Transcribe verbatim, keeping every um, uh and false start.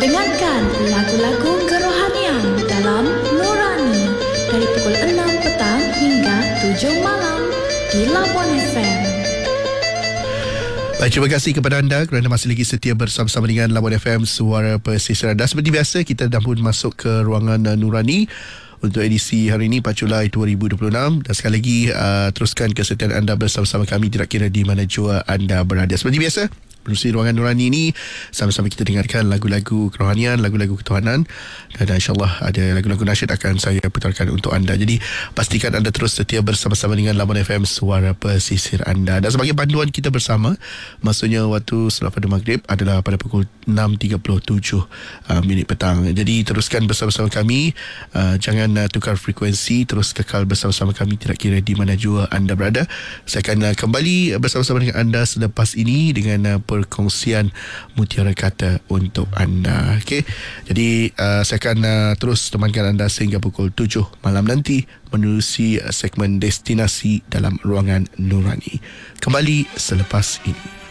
Dengarkan lagu-lagu kerohanian dalam Nurani dari pukul enam petang hingga tujuh malam di Labuan F M. Baik, terima kasih kepada anda kerana masih lagi setia bersama-sama dengan Labuan F M, Suara Pesisir Anda. Seperti biasa, kita dah pun masuk ke ruangan uh, Nurani untuk edisi hari ini, empat Julai dua ribu dua puluh enam. Dan sekali lagi, uh, teruskan kesetiaan anda bersama-sama kami, tidak kira di mana jua anda berada. Seperti biasa, menerusi ruangan Nurani ini, sama-sama kita dengarkan lagu-lagu kerohanian, lagu-lagu ketuhanan, dan insyaAllah ada lagu-lagu nasyid akan saya putarkan untuk anda. Jadi pastikan anda terus setia bersama-sama dengan Labuan F M, Suara Pesisir Anda. Dan sebagai panduan kita bersama, maksudnya waktu selepas pada maghrib adalah pada pukul enam tiga puluh tujuh uh, minit petang. Jadi teruskan bersama-sama kami, uh, jangan uh, tukar frekuensi, terus kekal bersama-sama kami tidak kira di mana jua anda berada. Saya akan uh, kembali bersama-sama dengan anda selepas ini dengan uh, perkongsian mutiara kata untuk anda. Okey. Jadi uh, saya akan uh, terus temankan anda sehingga pukul tujuh malam nanti menerusi uh, segmen destinasi dalam ruangan Nurani. Kembali selepas ini.